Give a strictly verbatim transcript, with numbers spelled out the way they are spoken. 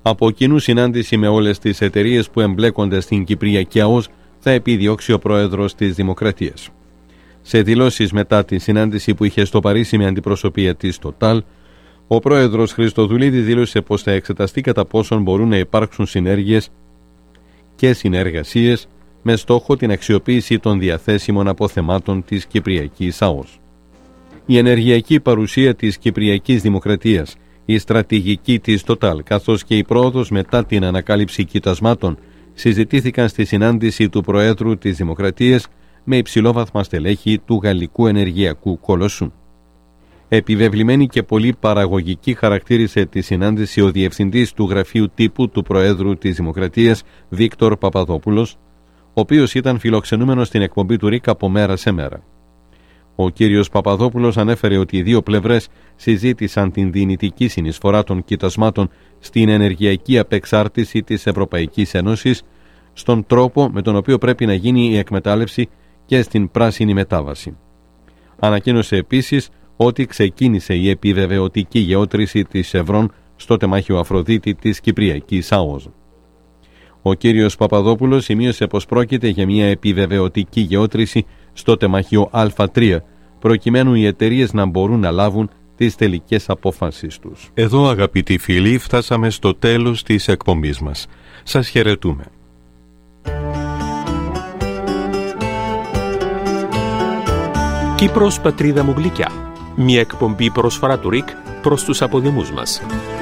Από κοινού συνάντηση με όλες τις εταιρείες που εμπλέκονται στην Κυπριακή ΑΟΣ θα επιδιώξει ο πρόεδρος της Δημοκρατίας. Σε δηλώσεις μετά τη συνάντηση που είχε στο Παρίσι με αντιπροσωπεία της Total, ο πρόεδρος Χριστοδουλίδης δήλωσε πως θα εξεταστεί κατά πόσον μπορούν να υπάρξουν συνέργειες και συνεργασίες με στόχο την αξιοποίηση των διαθέσιμων αποθεμάτων της Κυπριακής ΑΟΣ. Η ενεργειακή παρουσία της Κυπριακής Δημοκρατίας, η στρατηγική της Total καθώς και η πρόοδος μετά την ανακάλυψη κοιτασμάτων συζητήθηκαν στη συνάντηση του Προέδρου της Δημοκρατίας με υψηλόβαθμα στελέχη του γαλλικού ενεργειακού κολοσσού. Επιβεβλημένη και πολύ παραγωγική χαρακτήρισε τη συνάντηση ο Διευθυντής του Γραφείου Τύπου του Προέδρου της Δημοκρατίας, Βίκτορ Παπαδόπουλος, ο οποίος ήταν φιλοξενούμενος στην εκπομπή του ΡΙΚ από μέρα σε μέρα. Ο κύριος Παπαδόπουλος ανέφερε ότι οι δύο πλευρές συζήτησαν την δυνητική συνεισφορά των κοιτασμάτων στην ενεργειακή απεξάρτηση της Ευρωπαϊκής Ένωσης, στον τρόπο με τον οποίο πρέπει να γίνει η εκμετάλλευση και στην πράσινη μετάβαση. Ανακοίνωσε επίσης ότι ξεκίνησε η επιβεβαιωτική γεώτρηση της Ευρών στο τεμάχιο Αφροδίτη της Κυπριακής ΑΟΣ. Ο κύριος Παπαδόπουλος σημείωσε πως πρόκειται για μια επιβεβαιωτική γεώτρηση στο τεμάχιο Α3, προκειμένου οι εταιρείες να μπορούν να λάβουν τις τελικές αποφάσεις τους. Εδώ, αγαπητοί φίλοι, φτάσαμε στο τέλος της εκπομπής μας. Σας χαιρετούμε. Κύπρος, πατρίδα μου γλυκιά. Μια εκπομπή προσφορά του ΡΙΚ προς τους αποδημούς μας.